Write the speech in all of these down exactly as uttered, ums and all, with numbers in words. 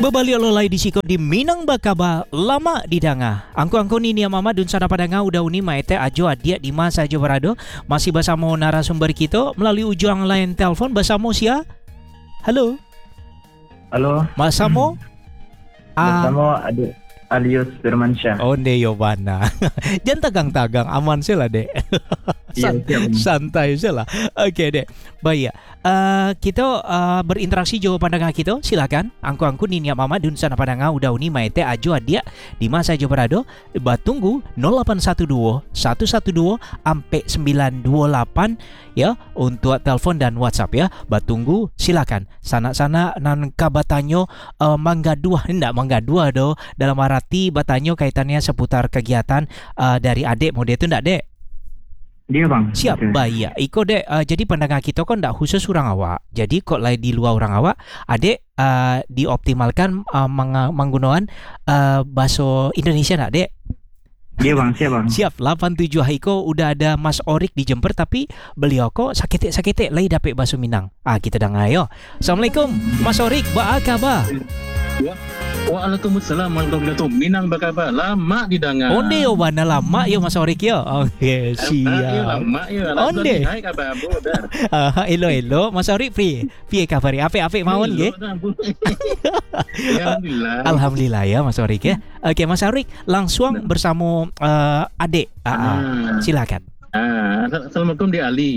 Babali ololai di siko di Minang Bakaba lama di danga. Angku-angku ni ni mama dun sana padanga udah uni maete ajo adia di masa ajo berado masih bersama narasumber kita melalui ujung line telepon bersama sia. Halo. Halo. Masamo? Ah. Bersama adik Alius Firmansyah. Onde Yobana. Jangan tagang-tagang, aman sila dek. San- santai sila. Oke dek. Baik. Uh, kita uh, berinteraksi jauh pandangan kita. Silakan. Angku-angku ninia mama dun sana pandangan udah uni maete ajo adia di masa ajo berado. Batunggu nol delapan satu dua satu satu dua sampai sembilan dua delapan ya untuk telepon dan WhatsApp ya. Batunggu silakan. Sana-sana nan kabatanyo uh, mangga dua enggak mangga dua do dalam arti batanyo kaitannya seputar kegiatan uh, dari adik mode itu enggak dek? Dia bang. Siap, okay. Baik. Iko dek, uh, jadi pandangan kita kan tidak khusus orang awak. Jadi kok lain di luar orang awak, adik uh, dioptimalkan uh, meng- menggunakan uh, bahasa Indonesia nak dek? Dia bang, siap bang. Siap, delapan tujuh Iko udah ada Mas Orik di Jember tapi beliau kok sakit-sakit lain dapat bahasa Minang. Ah, kita dengar yo. Assalamualaikum, Mas Orik, apa khabar? Ya. Waalaikumsalam warahmatullahi wabarakatuh. Minang bakaba lama didangar. Onde yo bana lama yo Mas Orik yo. Okey, siap. Lama yo. Onde. Hai kabar abu dah. Ah, hello hello Mas Orik free. Free kabar apik-apik mawon nggih. Alhamdulillah. Alhamdulillah ya Mas Orik ya. Okey Mas Orik langsung bersama uh, adik. Ah, ah. Silakan. Ah, Assalamualaikum di Ali.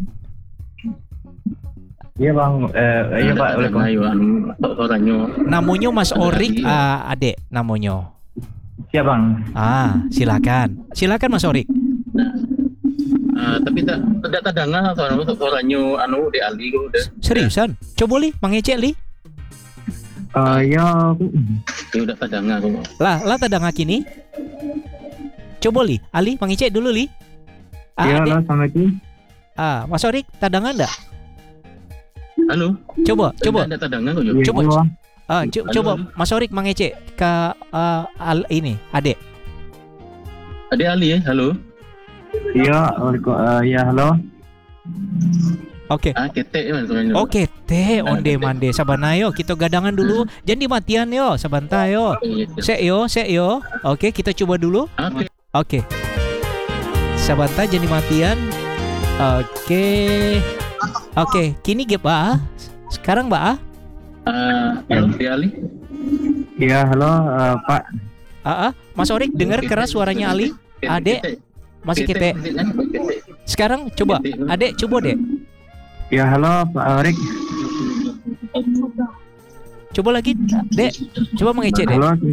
Iya bang, eh, iya pak. Waalaikumsalam. Namanya Mas Orik, uh, adik namanya. Siap bang. Ah, silakan, silakan Mas Orik. Uh, tapi tak tidak tadangan atau anu orangnya anu di Ali udah. Seriusan? Coba li, mengecek li. Uh, ya. Ya udah tadangan aku. Lah, lah tadangan kini. Coba li, Ali mengecek dulu li. Ah, ya, lah, Assalamualaikum. Ah, Mas Orik tadangan enggak? Halo. Coba, coba. Ada tadangan kok. Coba. Ah, co- halo, coba halo. Mas Orik mengecek ke uh, al ini, adik. Adik Ali ya, halo. Iya, uh, ya halo. Oke. Okay. Ah, ketek man sebenarnya. Oke, teh onde mande sabana yo, kita gadangan dulu. Jangan dimatian yo, sebentar yo. Sek yo, sek yo. Oke, kita coba dulu. Oke. Oke. Sebentar jangan dimatian. Oke. Oke, kini ge Pak. Sekarang Pak. Ah, uh, Ali. Iya, halo uh, Pak. Ah, uh, uh, Mas Orik dengar keras suaranya Ali. Adek masih kita. Sekarang coba, Adek coba dek. Ya halo Pak Orik. Coba lagi, Dek. Coba mengecek dek. Halo,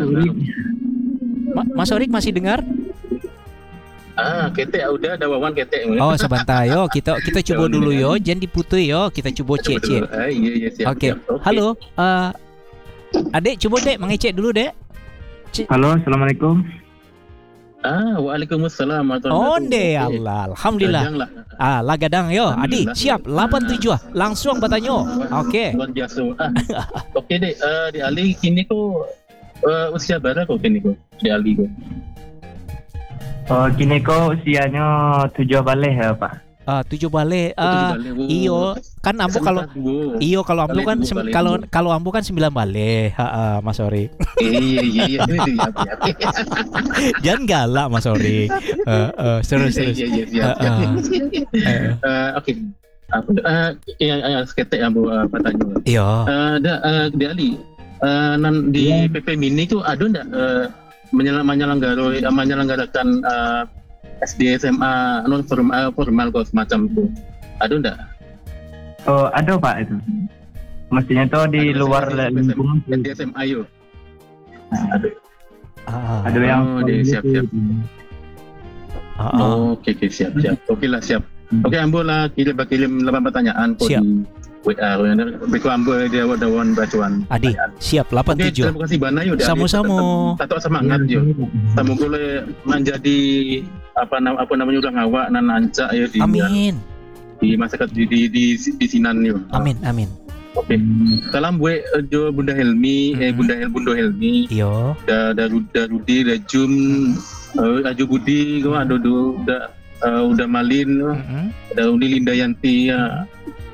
Ma- Mas Orik masih dengar? Ah, ketek udah ada wawan ketek. Oh, sebentar yo, kita kita coba dulu yo, jangan diputus yo, kita coba cek-cek. Ah, iya iya siap. Oke. Okay. Halo, uh, Adek coba dek mengecek dulu dek. C- Halo, Assalamualaikum. Ah, waalaikumsalam warahmatullahi wabarakatuh. Onde Allah, alhamdulillah. Ah, lagadang yo, Adi siap delapan tujuh langsung bertanya. Oke. Luar biasa. Ah. Oke dek, uh, di Ali kini kok uh, usia berapa kok kini kok di Ali kok? Oh, kini kok usianya tujuh balik ya Pak? Uh, tujuh balik. Uh, iyo kan ambu kalau iyo kalau ambu kan sem- kalau kalau ambu kan sembilan balik. Heeh, Mas Orik. Iya iya iya ini dia. Jangan galak Mas Orik. Heeh, terus terus. Iya iya iya. Oke. Aku eh ya seketek ambu pertanyaan. Iya. Eh ada di Ali. Eh nan di P P Mini itu ada enggak menyelenggarakan menyelenggarakan uh, S D S M A non formal formal kok semacam itu ada enggak? Oh ada Pak itu. Mestinya tuh di ada luar lingkungan S D S M A yo. Nah, ada. Ah, ada yang oh, di siap siap. Ah, oh, oke oke siap siap. Oke lah siap. Hmm. Oke ambo lah kirim kirim delapan pertanyaan kok di W A. Beku ambo dia dawan bacuan. Adi siap delapan tujuh. Terima kasih Bana yo. Sama-sama. Tato semangat yo. Tamu kule menjadi apa nama apa namanya udah ngawak nan ancak ya di amin di masyarakat di di di, di sinan yo. Amin amin. Oke. Okay. Salam gue jo Bunda Helmi, mm-hmm. eh Bunda Hel Bunda Helmi. Yo. Da da da Rudi da Jum, mm-hmm. uh, Aju Budi kau ada do udah uh, udah Malin, mm-hmm. ada Uni Linda Yanti ya.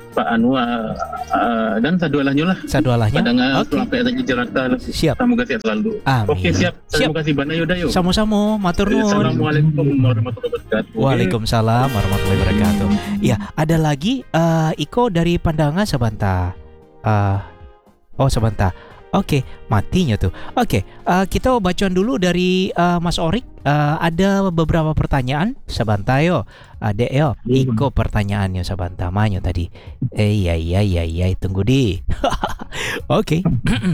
Pak Anu uh, uh, dan sadualahnya lah. Sadualahnya. Padahal Oke. sampai ada Jakarta. Siap. Semoga sehat selalu. Amin. Oke, siap. Siap. Terima kasih banyak Yuda yuk. Sama-sama, matur nuwun. Assalamualaikum warahmatullahi wabarakatuh. Waalaikumsalam warahmatullahi wabarakatuh. Ya, ada lagi uh, Iko dari Pandangan sebentar. Uh, oh sebentar. Oke, matinya tuh. Oke, uh, kita bacaan dulu dari uh, Mas Orik. Uh, ada beberapa pertanyaan. Sebentar yo, adek yo. Iko pertanyaannya sebentar. Manyo tadi. Eh iya iya iya iya. Tunggu di. Oke.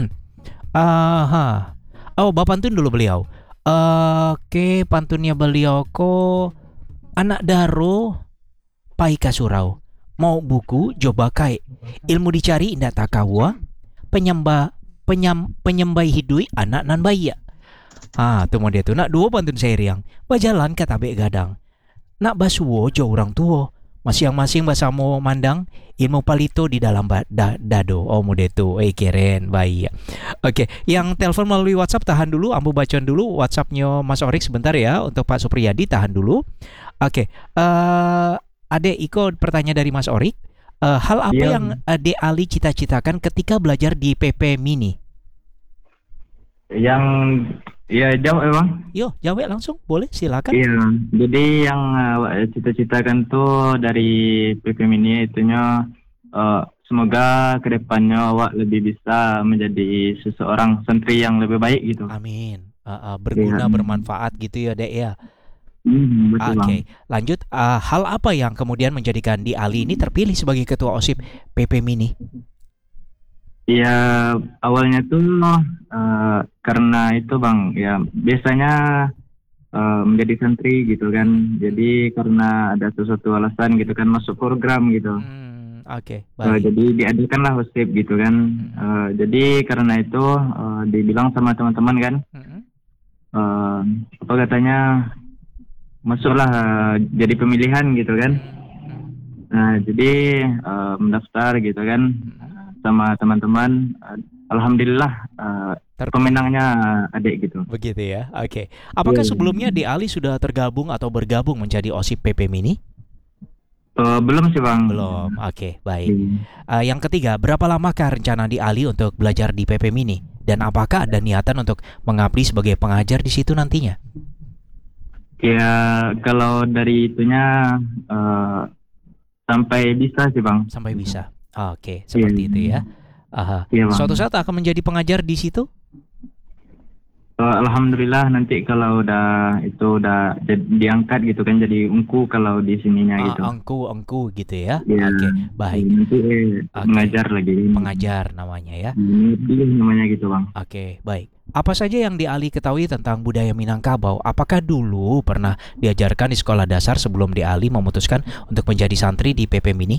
Aha. Oh, bapak pantun dulu beliau. Uh, Oke, pantunnya beliau ko anak daro pai kasurau. Mau buku coba kai. Ilmu dicari indah takawa. Penyembah Penyam, penyembai hidui anak nan bayi. Ah, tu mau dia tu nak dua pantun saya riang. Bajalan kata bek gadang. Nak basuo jo orang tua. Masing-masing basamo mandang ilmu palito di dalam ba- da- dado. Oh, mau dia tu. Eh keren bayi. Oke, yang telepon melalui WhatsApp tahan dulu. Ambu bacaan dulu WhatsAppnya Mas Orik sebentar ya. Untuk Pak Supriyadi tahan dulu. Oke, uh, Adek Iko pertanyaan dari Mas Orik. Uh, hal apa Iya. yang Adek Ali cita-citakan ketika belajar di P P Mini? Yang ya jauh emang. Yo, jawab langsung, boleh silakan. Iya. Jadi yang uh, cita-citakan tuh dari P P Mini itunya uh, semoga kedepannya awak lebih bisa menjadi seseorang santri yang lebih baik gitu. Amin. Uh, uh, berguna, Iya. bermanfaat gitu ya, Dek ya. Hmm, betul Oke, Bang. lanjut. Uh, hal apa yang kemudian menjadikan Di Ali ini terpilih sebagai ketua OSIP P P Mini? Ya awalnya tuh uh, karena itu Bang, ya biasanya uh, menjadi santri gitu kan. Jadi karena ada sesuatu alasan gitu kan masuk program gitu. Hmm, Oke, Uh, baik. jadi diadakanlah OSIP gitu kan. Uh, jadi karena itu uh, dibilang sama teman-teman kan, Mm-mm. uh, apa katanya masuklah uh, jadi pemilihan gitu kan. Nah jadi uh, mendaftar gitu kan sama teman-teman. Uh, Alhamdulillah uh, Ter- pemenangnya adik gitu. Begitu ya. Oke. Apakah Iya. sebelumnya Di Ali sudah tergabung atau bergabung menjadi OSIP P P Mini? Uh, belum sih Bang. Belum. Oke, baik. Iya. Uh, yang ketiga, berapa lamakah rencana Di Ali untuk belajar di P P Mini? Dan apakah ada niatan untuk mengabdi sebagai pengajar di situ nantinya? Ya kalau dari itunya uh, sampai bisa sih Bang. Sampai bisa. Oke, seperti Iya. itu ya. Aha. Iya Bang. Suatu saat akan menjadi pengajar di situ? Uh, Alhamdulillah nanti kalau udah itu udah jad- diangkat gitu kan jadi ungku kalau di sininya Ah, gitu. engku-engku gitu ya. Iya. Oke, baik. Nanti eh, Oke. mengajar lagi. Pengajar namanya ya. Ini namanya gitu Bang. Oke, baik. Apa saja yang Di Ali ketahui tentang budaya Minangkabau? Apakah dulu pernah diajarkan di sekolah dasar sebelum Di Ali memutuskan untuk menjadi santri di P P Mini?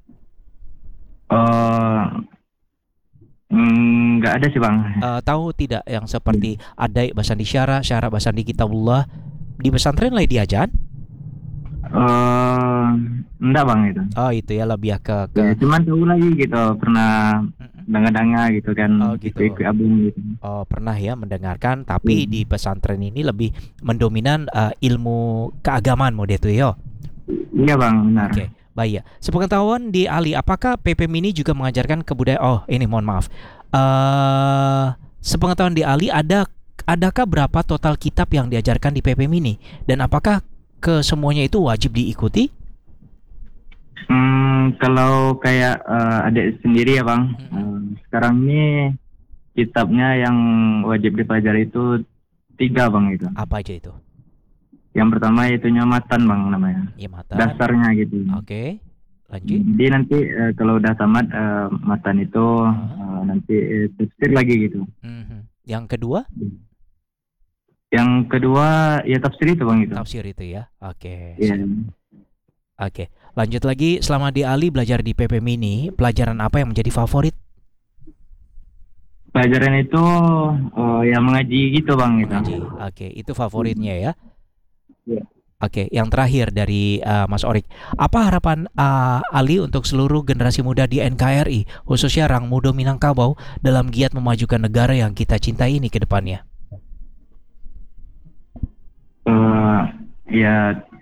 Uh, mm, nggak ada sih Bang. Eh, tahu tidak yang seperti adai basandi syara, syara basandi kitabullah di pesantren lain diajar? Uh, enggak Bang itu. Oh itu ya lebih ke ke Ya, cuman tahu lagi gitu pernah dengar-dengar gitu kan. Oh, gitu. Ikut abang gitu. oh, pernah ya mendengarkan, tapi Hmm. di pesantren ini lebih mendominan eh, ilmu keagamaan mode itu ya. Iya Bang, benar. Oke, baik ya. Sepengetahuan Di Ali, apakah P P Mini juga mengajarkan kebudayaan? Oh, ini mohon maaf. Eh, sepengetahuan Di Ali, ada adakah berapa total kitab yang diajarkan di P P Mini? Dan apakah ke semuanya itu wajib diikuti? Hmm, kalau kayak eh, adik sendiri ya Bang, eh, sekarang ini kitabnya yang wajib dipelajari itu tiga Bang itu. Apa aja itu? Yang pertama itunya matan Bang namanya, Ya mata. dasarnya gitu. Oke, lanjut. Jadi nanti eh, kalau udah tamat eh, matan itu eh, nanti eh, tafsir lagi gitu. Mhm. Yang kedua, Yang kedua ya tafsir itu Bang itu. tafsir itu ya. Oke. Iya. Oke, lanjut lagi. Selama Di Ali belajar di P P Mini, pelajaran apa yang menjadi favorit? Pelajaran itu eh, yang mengaji gitu Bang gitu. Mengaji. Oke, itu favoritnya ya. Iya. Oke, yang terakhir dari uh, Mas Orik, apa harapan uh, Ali untuk seluruh generasi muda di N K R I, khususnya Rang Muda Minangkabau, dalam giat memajukan negara yang kita cintai ini ke depannya? Eh, ya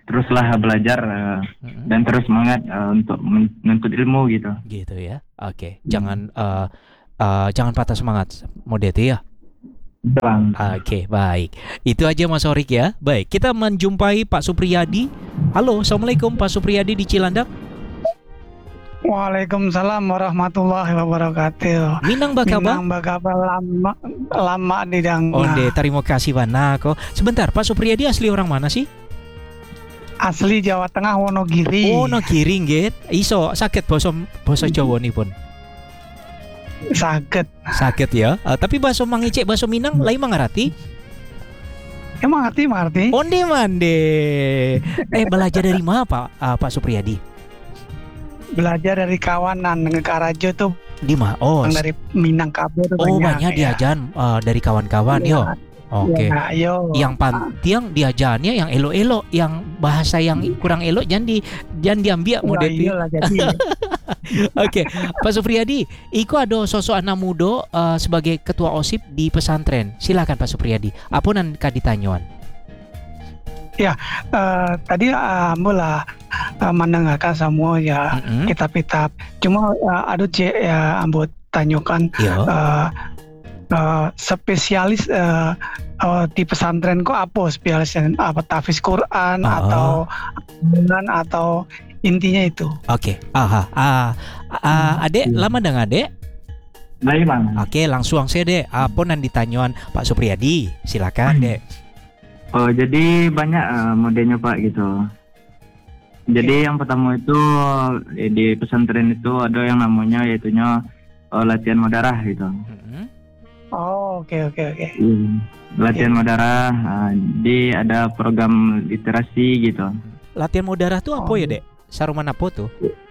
teruslah belajar uh, Mm-mm. dan terus semangat uh, untuk menuntut ilmu gitu. Gitu ya. Oke, jangan uh, uh, jangan patah semangat mode itu ya. Bang. Oke, baik. Itu aja Mas Horik ya. Baik, kita menjumpai Pak Supriyadi. Halo, Assalamualaikum Pak Supriyadi di Cilandak. Waalaikumsalam warahmatullahi wabarakatuh. Minang bakaba. Minang bagaba lama lama di dang. Onde, terima kasih Wanako. Sebentar, Pak Supriyadi asli orang mana sih? Asli Jawa Tengah Wonogiri. Oh, no giring get. Iso sakit boso boso Jawa nih pun. Sakit. Sakit ya. Uh, tapi baso mangicek baso Minang lain mangarati. Emang ngerti, ngerti. Onde mande. Eh belajar dari mana Pak uh, Pak Supriyadi? Belajar dari kawanan Ngekarajo tuh. Di mana? Oh, Yang dari Minangkabau tuh oh banyak. banyak ya. diajan uh, dari kawan-kawan yo. Oke. Ya, yo. Yang pantiang diajarnya yang elo-elo, yang bahasa yang kurang elok jangan di jangan diambil mode Ya, itu. iyalah, jadi. Oke, Pak Supriyadi, Iko ada sosok anak muda uh, sebagai ketua OSIP di pesantren. Silakan Pak Supriyadi. Apa nan kaditanyuan? Uh, tadi uh, mula uh, mendengarkan semua ya Mm-mm. kitab-kitab. Cuma uh, ada je ya ambo tanyakan Iya. uh, uh, spesialis uh, uh, di pesantren kok apa spesialis apa tahfiz Quran Ah. atau bulan atau intinya itu. Oke. Aha. Ah, ah, adek Hmm. lama dengan adek. Baik bang. Oke, langsung saya dek. Apa nan ditanyuan Pak Supriyadi? Silakan dek. Oh jadi banyak uh, modenya Pak gitu. Jadi yang pertama itu eh, di pesantren itu ada yang namanya yaitunya uh, latihan mudarah gitu. Mm-mm. Oh, oke oke oke. Hmm. Latihan mudarah, uh, di ada program literasi gitu. Latihan mudarah tuh apa Oh. ya dek? Saruman apa tuh?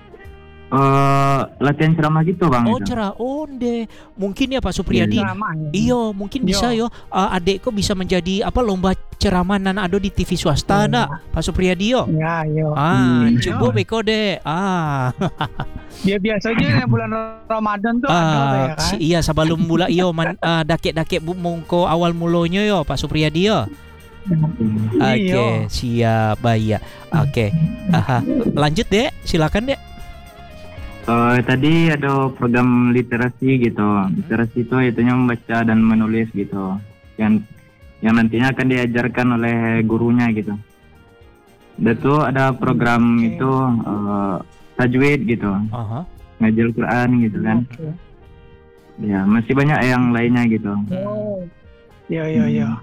Uh, latihan ceramah gitu bang. Oh gitu. cerah onde. Mungkin ya Pak Supriyadi. Ceramah, ya. Iyo, mungkin Yo. bisa yo. Uh, adek kok bisa menjadi apa lomba ceramah nan ada di T V swasta Iya. nak Pak Supriyadi yo. Ya, yo. Ah, Hmm. coba beko deh. Ah, Dia biasanya yang bulan Ramadan tuh ada ah ya kan. si, iya sebelum mula iyo man uh, dakek-dakek bu mongko awal mulanya yo Pak Supriyadi yo. Hmm. Oke, Iya. siap Baya. Oke. Aha. Lanjut deh, silakan deh. Uh, tadi ada program literasi gitu. Literasi itu itunya membaca dan menulis gitu. Yang yang nantinya akan diajarkan oleh gurunya gitu. Dan tuh ada program Oke. itu uh, tajwid gitu. Aha. Ngajar Quran gitu kan. Oke. Ya, masih banyak yang lainnya gitu. Oh. Yo yo yo.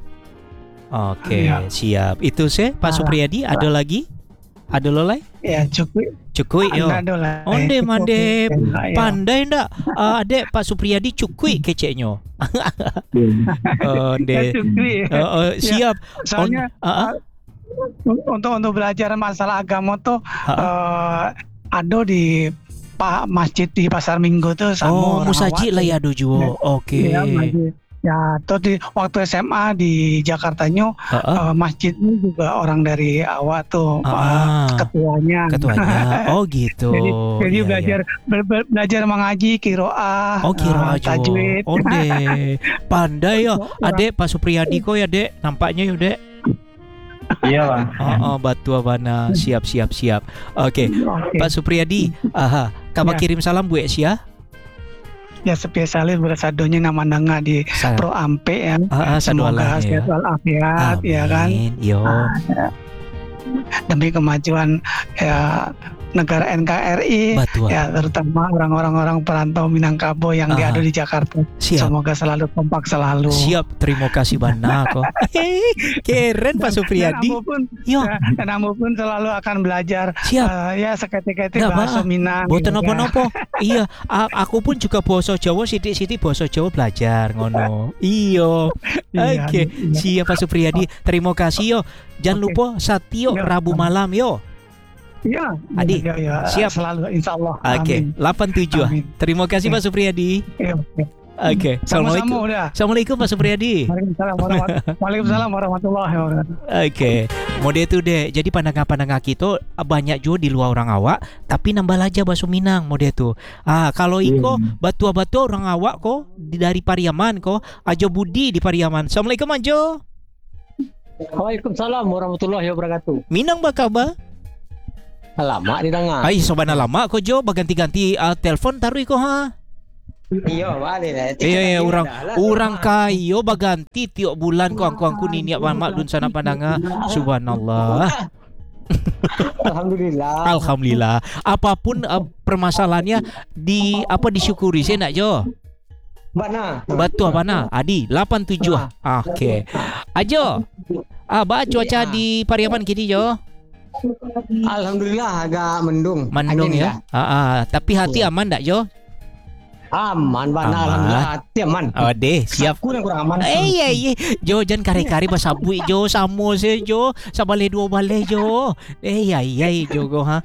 Oke, Iya. siap. Itu sih Pak Ah, Supriyadi. Ada lagi? Ada lo lagi? Ya cukup. Cukui yo. Anda lah. Onde Eh, mande cukup. Ya. pandai ndak? Uh, adek Pak Supriyadi cukui keceknya. Onde. Ya, cukup. Oh, oh, siap. Soalnya On- ah, ah. untuk untuk belajar masalah agama tuh Ah, eh, ada di Pak masjid di Pasar Minggu tuh sama Oh, orang musaji awak lah tuh. ya do juo. Oke. Iya, masjid. Ya, terus di waktu S M A di Jakartanya Ah, ah. eh, masjidnya juga orang dari awak tuh, Pak Ah, ketuanya. ketuanya. Oh gitu. Jadi, jadi Iya, belajar iya. be- be- belajar mengaji kiroah, Oh kira eh, aja. tajwid. Onde. Pandai yo. Orang- Adek Pak Supriyadi kok ya dek. Nampaknya yo dek. Iya bang. Oh, oh batu abana. Siap siap siap. Oke. Oke. Pak Supriyadi. Aha. Kabar Ya. kirim salam Bu Esya. Ya spesialis berasadonya nama nanga di Salam. Pro Ampe ya. Ah, ah, Semoga sadualan, ya. sehat walafiat ya kan. Amin. Yo. Demi kemajuan ya negara N K R I Batu. ya terutama orang-orang orang perantau Minangkabau yang Ah. diadu di Jakarta. Siap. Semoga selalu kompak selalu. Siap. Terima kasih banyak kok. Hei, keren Pak Supriyadi. Dan Ambo pun, Yo. ya, dan Ambo pun selalu akan belajar Siap. eh, ya seketik-ketik Nggak bahasa apa. Minang. Boten gitu kan. apa-apa. Iya, a- aku pun juga basa Jawa sithik-sithik basa Jawa belajar ngono. Iya. Iya, Oke, iya. siap Pak Supriyadi. Terima kasih yo. Jangan Oke. lupa Satyo Ya. Rabu malam yo. Iya. Adi, ya, ya, siap. Selalu insya Allah. Oke, Amin. delapan tujuh. Amin. Terima kasih Ya. Pak Supriyadi. Iya, oke. Oke, Sama-sama Assalamualaikum. udah. Assalamualaikum Pak Supriyadi. Waalaikumsalam warahmatullahi Waalaikumsalam warahmatullahi wabarakatuh. Oke, mode itu deh. Jadi pandangan-pandangan kita banyak juga di luar orang awak, tapi nambah aja bahasa Minang mode itu. Ah, kalau iko Hmm. batua-batua orang awak kok di- dari Pariaman kok, Ajo Budi di Pariaman. Assalamualaikum Ajo. Waalaikumsalam warahmatullahi wabarakatuh. Minang ba ka ba? Lama di tengah. Ay, sobana lama ko Jo, baganti-ganti uh, telepon taruy ko ha. Iya, balik lah. Iya, iya, orang orang kayo baganti tiap bulan ko angko angko niniak mamak dun sana pandanga. Subhanallah. Alhamdulillah. Alhamdulillah. Apapun uh, permasalahannya di apa disyukuri saya nak Jo. Bana. Betul apa na? Adi lapan tujuh. Okey. Ajo. Ah, ba cuaca di Pariaman kini Jo? Alhamdulillah agak mendung. Mendung Angin ya. Ah, ah, tapi hati aman tak Jo? Aman, Aman. bana. Alhamdulillah hati aman. Oh deh, siap. Aku yang kurang aman. Eh, iya, iya. Jo, jangan kari-kari basabui Jo, samo se Jo, sabale dua bale Jo. Eh, iya, iya, Jo go ha.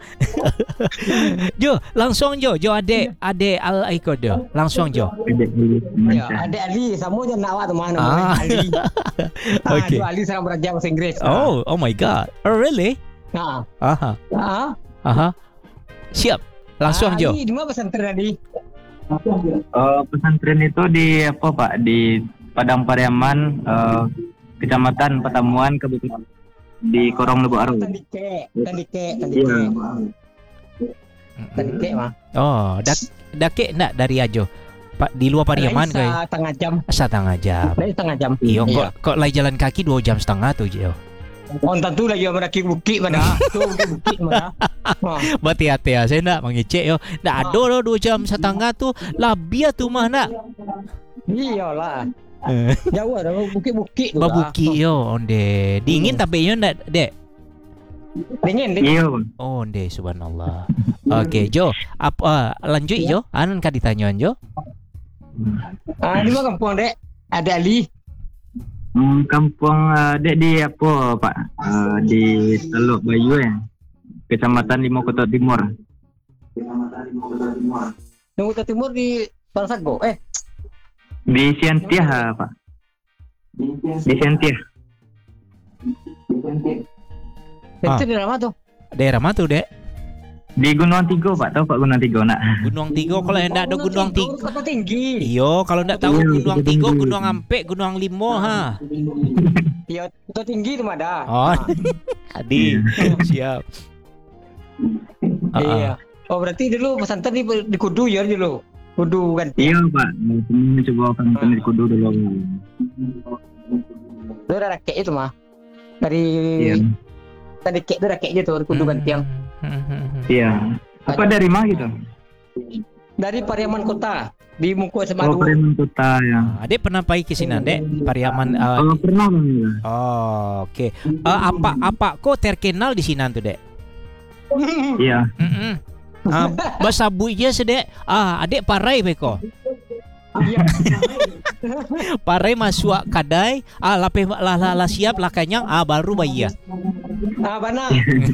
Jo, langsung Jo, Jo ade ade al Aiko Jo. Langsung Jo. Ya, adik Ali, sama je nak awak tu mana? Ah. Ali. Okay. Ah, Ali sekarang belajar bahasa Inggeris. Oh, oh my god. Oh, really? Nah. Aha. Ah. Aha. Siap. Langsung Jo. Ali, di mana pesantren Ali? Uh, pesantren itu di apa Pak? Di Padang Pariaman, uh, Kecamatan Petamuan, Kabupaten di Korong Lubuk Aru. Tandike, tandike, Iya. tandike. Tandike mah. Oh, dak dake nak dari Ajo. Pak di luar Pariaman Dari kai. setengah jam. Setengah jam. Dari setengah jam. Iyo, kok kok lai jalan kaki dua jam setengah tuh Jo. On tentu lagi mendaki bukit mana? Tu bukit mana? Ha. Berhati-hati ya, saya nak mengecek yo. Nak ada lo dua jam setengah tu labia tu mah nak. Iyalah. Eh, Jauh ada bukit-bukit tu. babuki yo onde. Dingin tapi yo ndak, Dek. Dingin, dingin. Iya Bang. Oh, onde subhanallah. Okey, Jo. Apa lanjut Jo? Anan ka ditanya Jo? Ah, di mana kampung dek? Ada Ali. Hmm, kampung uh, dek di apa Pak? Uh, di Teluk Bayu ya. Kecamatan Limo Kota Timur. Nunggu Timur di Parasatbo. Eh, Di Siantiah Pak. Di Siantiah. itu Ah. di mana tuh? Daerah mana tu, Dek? Di Gunung Tigo Pak, tahu Pak Gunung Tigo nak? Gunung Tigo. Kalau ndak ada Gunung Tigo. Kota tinggi. Iyo, kalau ndak tahu Iya, Gunung Gunung Tigo, Tinggi. Gunung Ampek, Gunung Limo ha. Iya, kota tinggi tu mah ada. Oh, Adi. Siap. Ah, ah. Iya. Oh, berarti dulu pesantren di, di Kudu ya dulu. Kudu kan. Iya Pak, temen coba kan di Kudu dulu. Itu ada rakek itu mah. Dari Iya. tadi kek itu rakeknya tuh Kudu kan tiang. Hmm, hmm, hmm. Iya. Apa dari mana gitu? Dari Pariaman Kota di Muko S M A Oh, dulu. Pariaman Kota ya. Ah, Dek pernah pergi ke sini, Dek? Pariaman. ah, Oh, pernah Bang. ya. Oh, oke. Ah, apa apa kok terkenal di sini tu, Dek? Iya. Mm-mm. Ah, bahasa buinya sedek. Ah, adik parai beko. Iya. Parai masuk kadai. Ah, lapeh lah lah, lah siap lah kanyang. Ah, baru bayar. Ah, mana?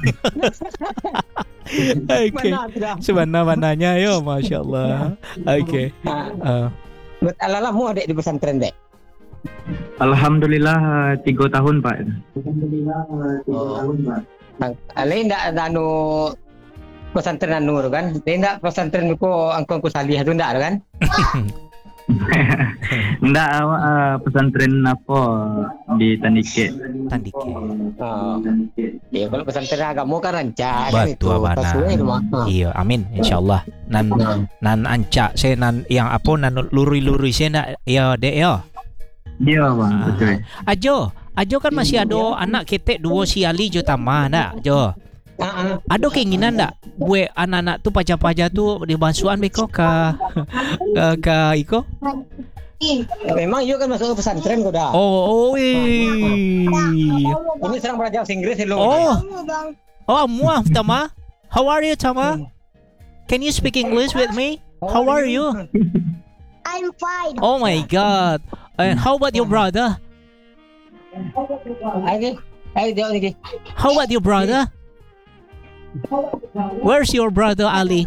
Oke. Mana sudah. Sebenarnya yo, masya Allah. Oke. Ah, Ah, buat alalamu adek di pesantren dek. Alhamdulillah tiga tahun Pak. Ale ndak ada anu pesantren anu tu kan. Dia ndak pesantren ko angkong ku salih tu ndak kan? Enggak uh, pesantren apa di Tandike. Tandike. Oh. Ya kalau pesantren agama kan rancak kan itu. Betul abana. Pasunya itu mah. Ah. Iya, amin. Insyaallah. Nan Nah. nan ancak saya nan yang apa nan lurui-lurui saya nak ya, Dek ya. Iya Bang, Ah. betul. Ajo, Ajo kan masih ada anak ketek dua si Ali jo tambah nak, Jo. Ah, ah. Ada keinginan tak buat anak-anak tu paja-paja tu dibansuan beko ke ke, ke iko? Memang you kan masuk ke pesantren kau dah. Oh, oh, eh. Ini serang belajar bahasa Inggris dulu. Oh, oh, muah Tama. How are you, Tama? Can you speak English with me? How are you? I'm fine. Oh my God. And how about your brother? Ayo, ayo jawab lagi. How about your brother? Where's your brother Ali?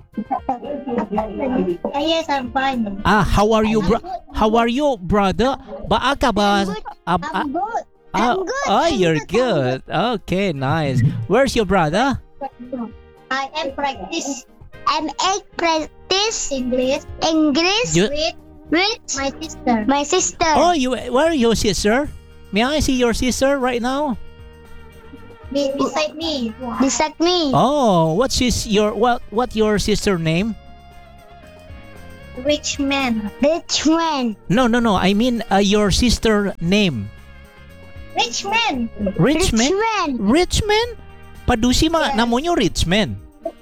Yes, I'm fine. Ah, how are you, bro? How are you, brother? Baaka ba? ab- ah, I'm good. ah, I'm good. Oh, I'm you're good. good. Okay, nice. Where's your brother? I am practice. I'm a practice English. English You- with with my sister. My sister. Oh, you. Where are your sister? may I see your sister right now? Be- beside me. Beside me. Oh, what's his your what what your sister name? Rich man. Rich man. No, no, no. I mean uh, your sister name. Rich man. Rich man? man. Rich man? Padusi mah Yes. namanya Rich man.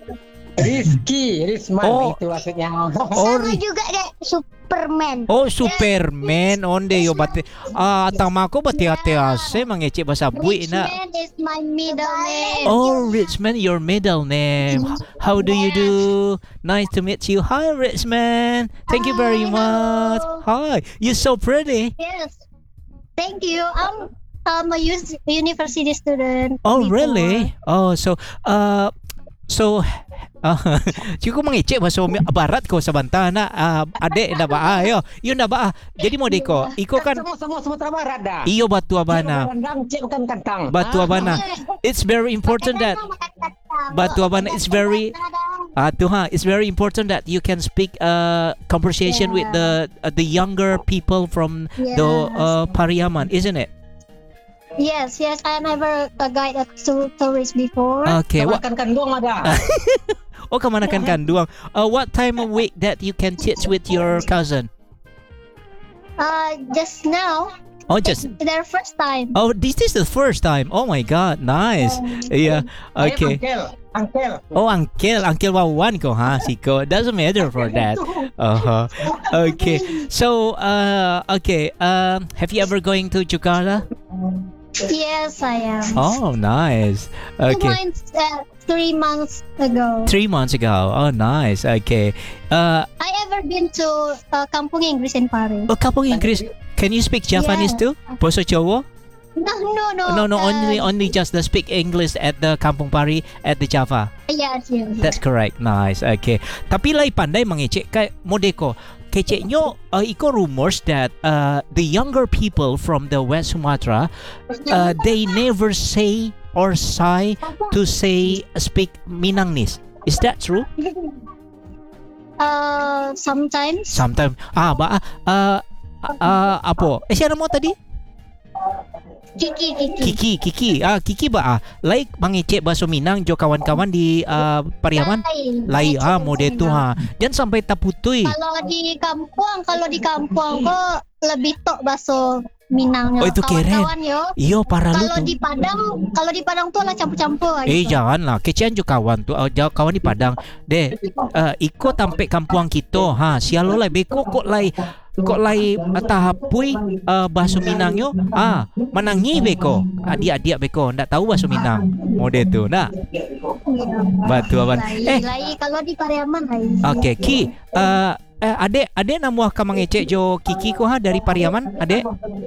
Rizky, Rizman Oh. itu maksudnya. Oh, Sama Ri- juga deh Superman. oh Superman onde yo bate ah tama ko bati ate ase mangecek bahasa bui Rich na. man is my middle name. Oh, Richman, your middle name. How do you do? Nice to meet you. Hi, Richman. Thank you very Hi, much. Hi, you're so pretty. Yes. Thank you. I'm I'm a us- university student. Oh, before. really? Oh, so uh, so. Uh, Cukup mengecek bahasa umi- barat ko sa bantana uh, ade na ba ayo yun na ba ah. Jadi mo deko iko kan Semua semua Sumatera Barat dah. iyo batu abana Kandang, cik bukan kantang. batu abana it's very important that batu abana is very uh, tuh ha it's very important that you can speak uh, conversation with the uh, the younger people from the uh, Pariaman, isn't it? Yes, yes. I never uh, guide a to- tourist before. Okay, what Makan kandung ada. oh kamanakan kanduang uh, what time of week that you can teach with your cousin? Uh, just now, Oh, just their first time. oh this is the first time. Oh my god, nice. Yeah, okay. Angkel, angkel. Oh, Uncle, Uncle Wawan ko ha, Siko. Doesn't matter for that. Uh-huh. Okay. So, uh, okay. Um, have you ever going to Jakarta? Yes, I am. Oh, nice. Two Okay. months, uh, three months ago. Three months ago. Oh, nice. Okay. Uh, I ever been to uh, Kampung Inggris in Paris. oh, Kapong Inggris. Can you speak Japanese Yeah. too? Bahasa Jawa? No, no, no. No, no. uh, Only, only just the speak English at the Kampung Pari at the Java. Yes, yes. That's correct. Nice. Okay. Tapi lai pandai mengecek kay modeko. Keceknya uh, iko rumors that uh, the younger people from the West Sumatra uh, they never say or say to say speak Minangnis. Is that true? Uh, sometimes. Sometimes ah ba uh, uh, apa? Eh siapa nama tadi? Kiki, Kiki. Kiki, Kiki. Ah Kiki ba ah. Like mengecek bahasa Minang jo kawan-kawan di uh, Pariaman. Lain. Lai Lain ah cakap mode tu Minang. ha. Dan sampai taputui. Kalau di kampung, kalau di kampung kok lebih tok bahasa Minangnya. Oh, itu keren. Kawan-kawan yo. Iyo para lu Kalau tuh. di Padang, kalau di Padang tuh lah campur-campur aja. Eh janganlah, kecian jo kawan tu, uh, jauh kawan di Padang. De, uh, ikut sampai kampung kita, ha, sialo lai beko kok lai kok lai uh, tahapui uh, bahasa Minangnya, ah, menangi beko. Adik-adik beko ndak tahu bahasa Minang. Mode tu, nak. Batu aban. Lain, Eh, lain. Kalau di Pariaman lain. okay, Ki, uh, eh, adek, adek namuah ka mengecek jo Kiki ko ha dari Pariaman, adek?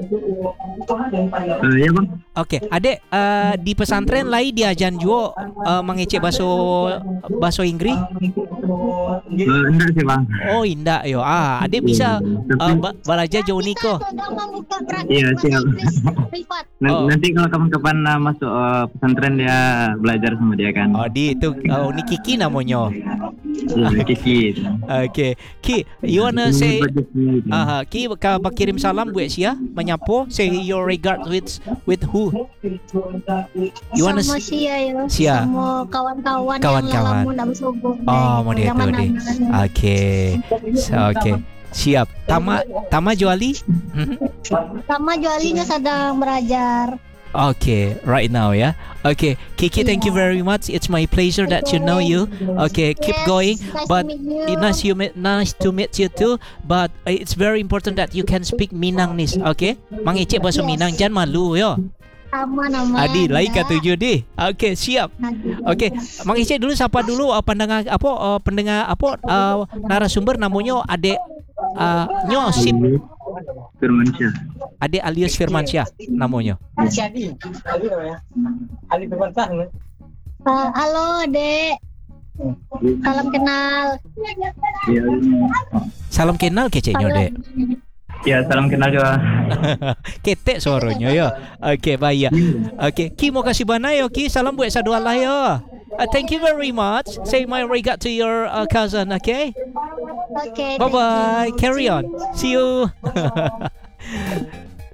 Uh, ya bang. Oke, adek uh, di pesantren lai diajan juga uh, mengecek bahasa bahasa Inggris. Uh, enggak sih bang. Oh, indah yo. Ah, adek bisa uh, ba- belajar jauh Kita niko. sedang membuka praktik Iya, bahasa siap. Inggris privat. N- Oh. Nanti kalau kapan-kapan uh, masuk uh, pesantren dia belajar sama dia kan. Oh, di itu oh, ni Kiki namanya. Iya, Kiki. Okay, Ki, you wanna say Ini budgetnya. ah Ki ka kirim salam buat sia, menyapo, say your regard with with who? You wanna Sama s- Sia ya. Sia. Sama kawan-kawan Kawan-kawan. yang lama nak berhubung. Oh, mau dia tu deh. Okay. So, okay. Siap. Tama Tama Juali? Mhm. Sama Jualinya sedang belajar. Okay, right now, yeah. Okay, Kiki, thank you very much. It's my pleasure that you know you. Okay, keep Yes, going. nice But to meet you. it nice you meet, nice to meet you too. But uh, it's very important that you can speak Minangnis. Okay, mengecek bahasa Yes. Minang, jangan malu yo. Sama nama. Adi, lain ka tujuh di. Okay, siap. Okay, mengecek dulu siapa dulu uh, pendengar apa uh, pendengar apa uh, narasumber namanya Ade uh, Nyo Sip. Firmansyah. Ade alias Firmansyah namanya. Siadi. Ali ya. Ali berbantah. Uh, halo, Dek. Salam kenal. Iya. Salam kenal keceknya, Dek. Ya, salam kenal juga. Ketek suaranya ya. Okey, baik. Okey, Ki mau kasih banyak yo Ki. Salam buat sadu Allah ya. Uh, thank you very much. Say my regard to your uh, cousin, okay? Oke. Bye bye. Carry on. See you.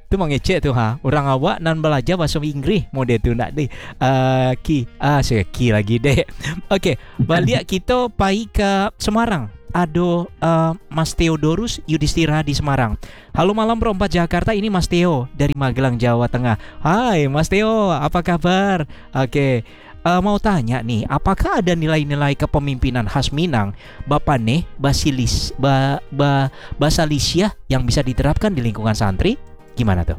Tu mengecek tu ha. Orang awak nan belajar bahasa Inggeris model tu nak deh. Uh, ki ah saya ki lagi deh. Okey, balik kita pai ke Semarang. Ado uh, Mas Theodorus Yudhistira di Semarang. Halo malam berempat Jakarta, ini Mas Theo dari Magelang, Jawa Tengah. Hai Mas Theo, apa kabar? Okey. Uh, mau tanya nih, apakah ada nilai-nilai kepemimpinan khas Minang, Bapak Neh, Basilis, ba, ba, Basalisia yang bisa diterapkan di lingkungan santri? Gimana tuh?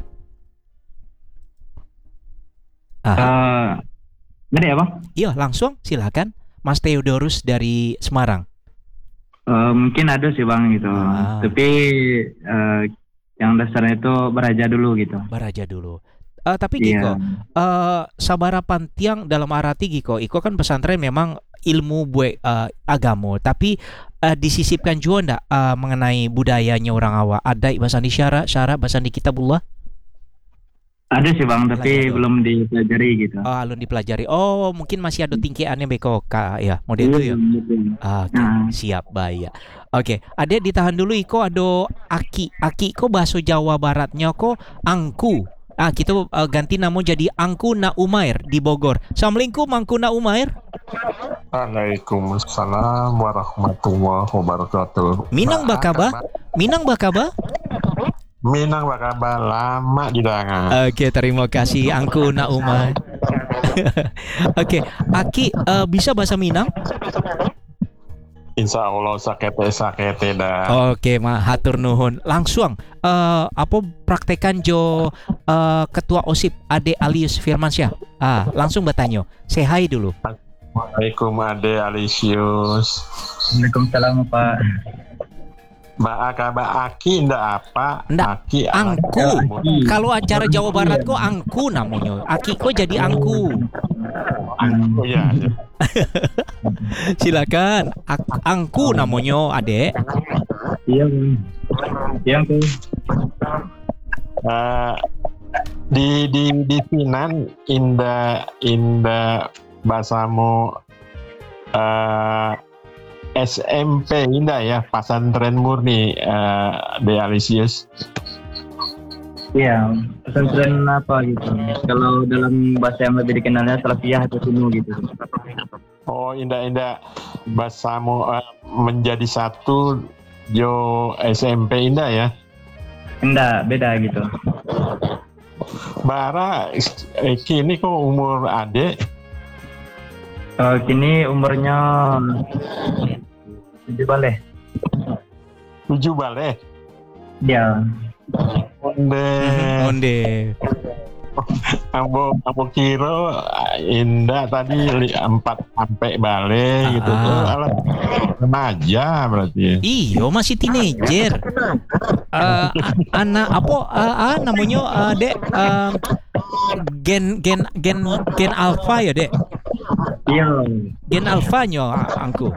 Ah, Uh, Nggak ada ya bang? iya langsung silakan, Mas Theodorus dari Semarang. Uh, mungkin ada sih bang gitu. Ah. Tapi uh, yang dasarnya itu beraja dulu gitu. Beraja dulu. Uh, tapi Iya. Giko, uh, sabara pantiang dalam arti Giko, Iko kan pesantren memang ilmu buat uh, agama, tapi uh, disisipkan juga ndak uh, mengenai budayanya orang awak. Ada bahasa di syarat, syarat bahasa di kitabullah. Ada sih bang, tapi Belajar dulu. belum dipelajari gitu. Oh, alun dipelajari. Oh, mungkin masih ada tingkeannya beko kak ya, model itu ya. Iya, Ah, Oke, Nah. siap baik. Oke, adek ditahan dulu Iko ada aki. Aki ko bahasa Jawa Baratnya ko angku. Ah, kita uh, ganti nama jadi Angku Na Umair di Bogor. Assalamualaikum Angku Na Umair. Waalaikumsalam warahmatullahi wabarakatuh. Minang bakaba? Minang bakaba? Minang bakaba lama di dangan. Oke, terima kasih Angku Na Umair. Oke, Aki uh, bisa bahasa Minang? Insya Allah sakete sakete dah. Oke, ma hatur nuhun. Langsung uh, apa praktekan jo uh, ketua OSIP Ade Alius Firmansyah. Ah, langsung bertanya. Say hi dulu. Waalaikum Ade Alisius. Waalaikumsalam Pak. Mbak Aka Mbak Aki ndak apa? Ndak, Aki anak Angku. kamu. Kalau acara Jawa Barat kok angku namanya. Aki kok jadi angku. Angku ya. ya. Silakan. Ak- angku namanya, Adek. Iya bang. Iya tuh. Eh, di di di Sinan inda inda bahasamu eh S M P indah ya, pesantren murni eh De Alisius. Iya, pesantren apa gitu. Kalau dalam bahasa yang lebih dikenalnya Salafiyah atau Sunu gitu. Oh indah-indah bahasamu eh, menjadi satu jo S M P indah ya. Enggak, beda gitu. Bara eh, kini kok umur adek Kalau kini umurnya tujuh balik. tujuh balik. Dia. Onde Onde. ambo ambo kira indah tadi li- empat sampai balik gitu Ah. tuh alah remaja berarti. Iyo masih teenager. Eh, anak apa eh, ah, namanya eh, Dek eh, gen gen gen gen alpha ya Dek. Iya. Gen alfanya angku.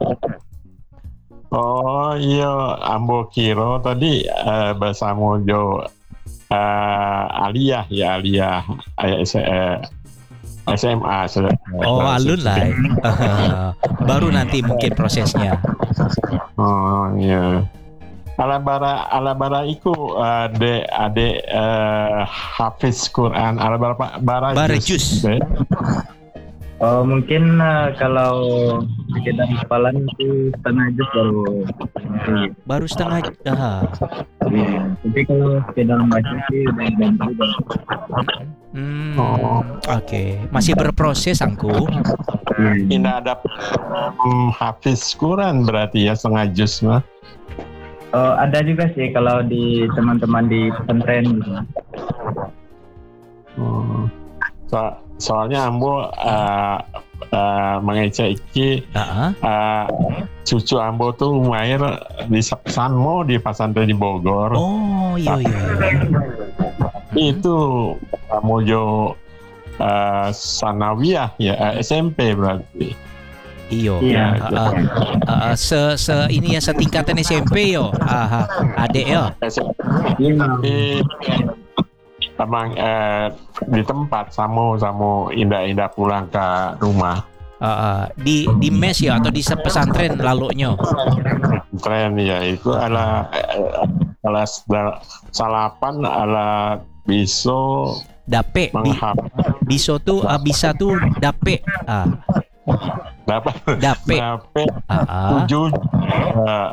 Oh iya ambo kira tadi eh, bahasa mojo eh, aliyah ya aliyah eh, S, eh, S M A. Oh alun lah. Eh, baru nanti mungkin prosesnya. Oh iya. Alabara alabara iku ade ade eh, hafiz Quran alabara pak bara Barajus. jus. Oh mungkin uh, kalau sekitar hafalan itu setengah juz baru. Baru setengah. Ah. Iya. Tapi kalau sekedar baca sih udah bantu juga. Hmm, Oh. Oke, masih berproses angku. Iya. Tidak ada um, hafiz Quran berarti ya setengah juz mah. Oh, ada juga sih kalau di teman-teman di pesantren gitu. Oh. So, soalnya ambo uh, uh, mengecek iki Ah, uh, cucu ambo tuh Umair di Sanmo di pesantren di Bogor. oh iya iya. Itu mojo uh, sanawiyah ya uh, S M P berarti. Iyo. Iya. Ah, ah, ah, se se ini ya setingkatan S M P yo. Aha, adek yo. S M P Iya. tapi emang eh, di tempat samo samo indah-indah pulang ke rumah. Uh, uh, di di mes ya atau di pesantren lalunya. Tren ya itu ala ala salapan ala biso dape bi, menghap biso tuh uh, bisa tuh dape ah dapat dape dape ah, ah. tujuh uh,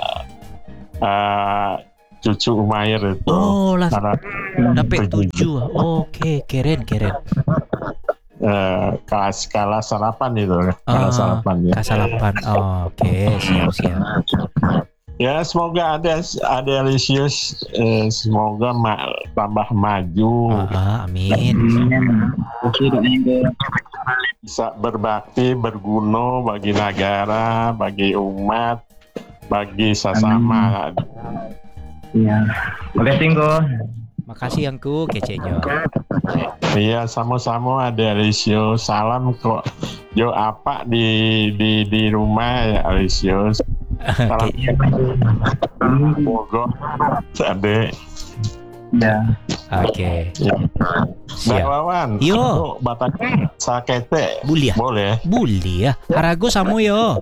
uh, cucu Umair itu Oh lah Karena dape tujuh. Oke, keren keren. uh, kelas kelas salapan itu Ah, kelas salapan ya. Kasalapan. Oh, oke, siap siap. Ya semoga ada ada Alisius eh, semoga ma- tambah maju, Ah, ah, amin. Oke, doain ke bisa berbakti berguna bagi negara, bagi umat, bagi sesama. Iya. Makasih Ko. Makasih Angku kecenya. Iya sama-sama ada Alisius. Salam kok. Jo apa di di di rumah ya Alisius. Salam Bogor, Ade. Ya. Oke. Ya. Siap. Wawan, Yo. aku batang sakete Boleh ya? boleh. Boleh ya. Harago samo yo.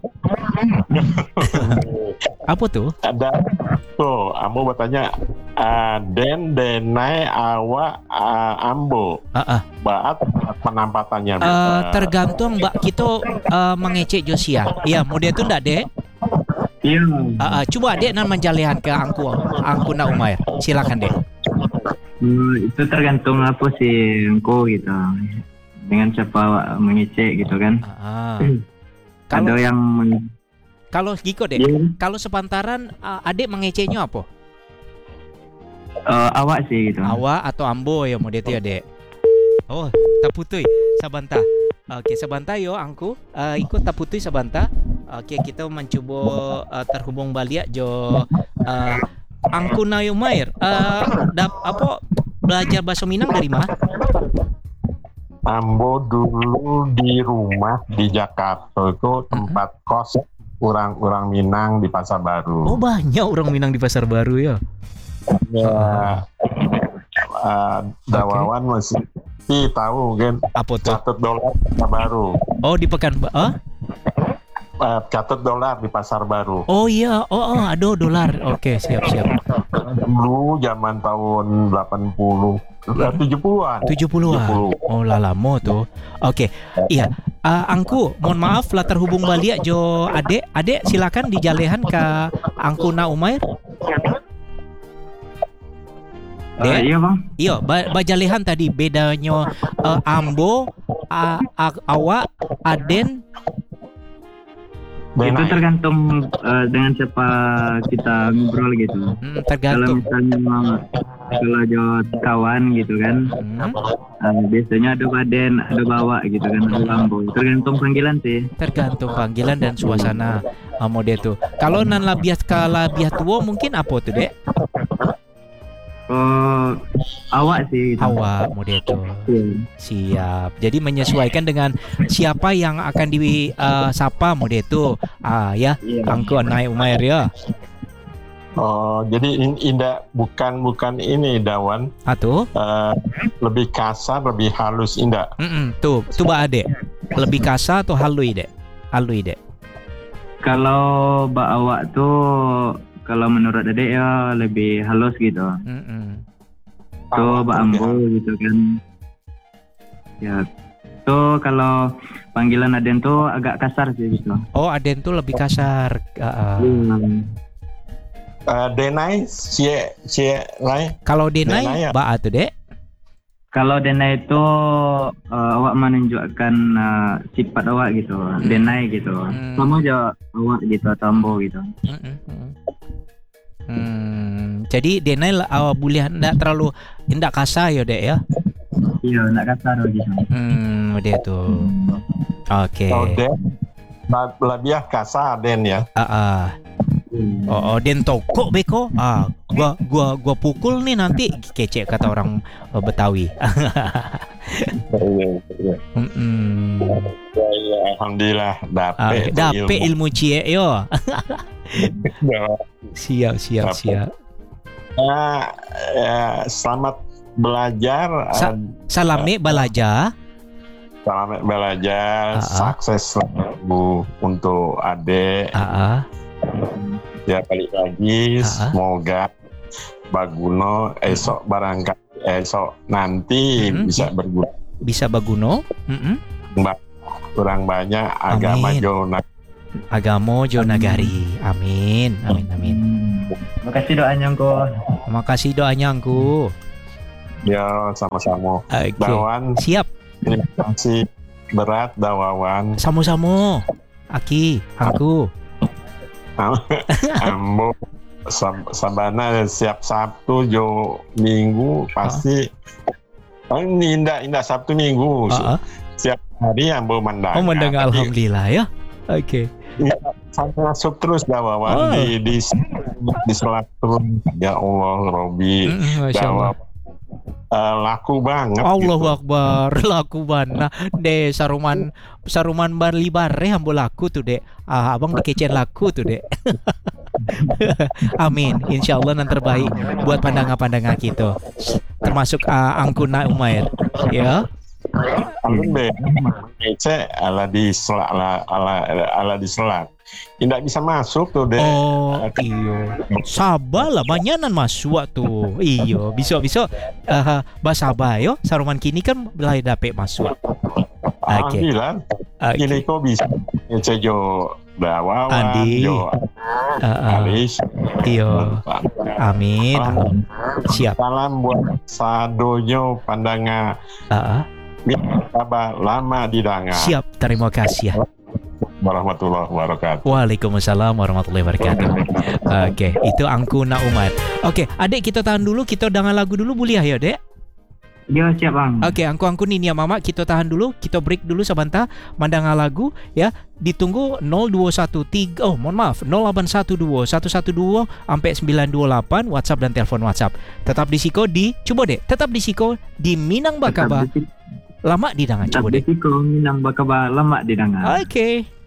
Apa tuh? Ada tuh, Ambo bertanya, uh, den denai awa uh, Ambo, Ah, ah. baat penampatannya. Eh, uh, tergantung Mbak kita eh, mengecek Josia. Iya, model itu ndak dek? Iya. Ah, ah. Coba dek nan menjalehan ke angku angku na Umair. Silakan dek. Hmm, itu tergantung apa sih engkau gitu. Dengan siapa mengecek gitu kan. Ah, ah. Ada Kalau yang meng- kalau Giko dek, Iya. kalau sepantaran ah, adik mengeceknya apa? eh, awak sih gitu. Awa atau ambo ya model itu ya dek. Oh, taputui sabanta. Oke, sabanta yo angku uh, ikut taputui sabanta. Oke, kita mencoba uh, terhubung balik jo uh, angku na Umair. Uh, dap apa belajar bahasa Minang dari mana? Ambo dulu di rumah di Jakarta itu tempat kos orang-orang Minang di Pasar Baru. Oh, banyak orang Minang di Pasar Baru ya. Ya, uh, Dawawan masih tahu kan Apa tuh? catat dolar Pasar Baru. Oh, di Pekan ah? Uh, catat dolar di Pasar Baru. Oh iya, oh, oh ada dolar. Oke, siap siap. Dulu zaman tahun delapan puluh, tujuh puluhan. tujuh puluhan. Oh lah lama tuh. Oke, iya. Uh, Angku, mohon maaf lah terhubung balik jo adek. Adek silakan dijalehan ke Angku na Umair. Eh, Dek? iya bang. Iya, ba- bajalehan tadi bedanya uh, Ambo, a- a- awak, Aden. Itu Denai. tergantung eh, dengan siapa kita ngobrol gitu. Hmm, Kalau tergantung. misalnya kalau jauh kawan gitu kan, Hmm, eh, biasanya ada baden, ada bawa gitu kan, ada lambo. Tergantung panggilan sih. tergantung panggilan dan suasana uh, mode itu. Kalau nan labiat ka labiat tua mungkin apa tuh dek? Oh, awak sih. Gitu. Awak mode itu. Iya. Siap. Jadi menyesuaikan dengan siapa yang akan disapa mode itu. Ah ya, Iya. Angku naik Umair ya. Oh, jadi in- indah bukan bukan ini Dawan, Atuh. uh, lebih kasar, lebih halus indah. Mm-mm, tuh, coba adek. Lebih kasar atau halui dek? Halui dek. Kalau mbak awak tuh, kalau menurut adek ya lebih halus gitu. Mm-mm. Tuh mbak ambo gitu kan. Ya. Tuh kalau panggilan Aden tuh agak kasar sih gitu. Oh, Aden tuh lebih kasar. Ah, ah. Hmm. Uh, Denai, cie cie lai. Kalau Denai, Denai ya? Mbak atuh dek. Kalau Denai itu uh, awak menunjukkan uh, sifat awak gitu, Denai gitu. Hmm. Sama aja awak gitu atau ambo gitu. Mm-mm, mm. Hmm, jadi Denai lah, awak boleh ndak terlalu ndak kasar ya dek ya. Iya, nak kasar gitu. Hmm, dia tuh. Oke. Kalau Den, la- lebih kasar Den ya. Ah, ah. Hmm. Oh, oh, Den toko beko. Ah, gua gua gua pukul nih nanti kece kata orang uh, Betawi. Iya, iya. Mm-mm. Ya, ya, alhamdulillah Ah, dapet dapet ilmu cie yo. ilmu. Siap, siap, Dapet. siap. Nah, ya, selamat belajar. Sa- uh, Salame balaja. Selamat belajar, Ah, ah. sukses selalu untuk adik. Ah, ah. Ya balik lagi, Ah, ah. semoga Baguno esok barangkali esok nanti Mm-mm. bisa berguna. Bisa baguno. Mm-mm. Kurang banyak agama Amin. Jona. Agamo Jo Nagari. Amin. Amin amin. Terima kasih doanya engkau. Terima kasih doanya Angku. Ya sama-sama. Oke. Dawan, Siap. terima kasih berat Dawawan. Sama-sama. Aki, Angku. Ambo sab- sabana siap Sabtu jo Minggu pasti. Oh, ini indah indah Sabtu Minggu. Ah, ah. Siap hari Ambo mendengar. Oh mendengar Tapi alhamdulillah ya. Oke. saya masuk terus Dawawan Oh. di di di Selatan. Ya Allah, Robi. Mm, Masya Allah. Dawawan eh, laku banget. Allahu gitu. Akbar, laku bana de saruman saruman bali bare ambo laku tuh dek. Ah, abang dikecen laku tuh dek. Amin, insya Allah yang terbaik buat pandangan-pandangan kita, termasuk uh, Angkuna Umair, ya. Alun be, ngece ala di selak ala ala ala di selak. Tidak bisa masuk tuh deh. Oh iyo, sabalah banyakan masuk tuh, iyo, bisa-bisa uh, bahasa bayo, saruman kini kan belai dapet masuk. Ah, Oke. bilang, Oke. ini kok bisa ngece jo Dawawan, Andi. jo Uh, uh, Alis. iyo, amin, amin. Siap. Salam buat sadonyo pandangan Uh, uh. kabar lama didengar. Siap, terima kasih ya. Warahmatullahi wabarakatuh. Waalaikumsalam warahmatullahi wabarakatuh. Oke, itu Angkuna Umar. Oke, adik kita tahan dulu, kita dengan lagu dulu boleh ya, Dek? Ya siap bang. Oke, angku angku nih ya mama, kita tahan dulu, kita break dulu sebentar, mandang lagu ya. Ditunggu nol dua satu tiga, oh mohon maaf, nol delapan satu dua satu satu dua sampai sembilan dua delapan WhatsApp dan telepon WhatsApp. Tetap di Siko di, coba deh, tetap di Siko di Minang Bakaba. Lama di dangan, coba deh. Tapi kau minang bakaba lama didengar. Oke.